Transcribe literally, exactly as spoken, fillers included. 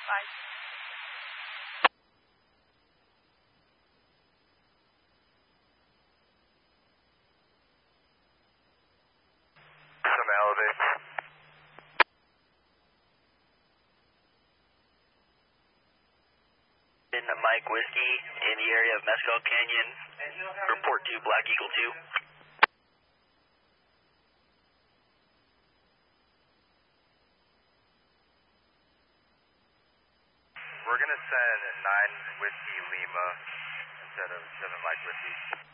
Bye. Some elevate. In Mike Whiskey in the area of Mescal Canyon. Report to Black Eagle two. We're going to send nine Whiskey Lima instead of seven Mike Whiskey.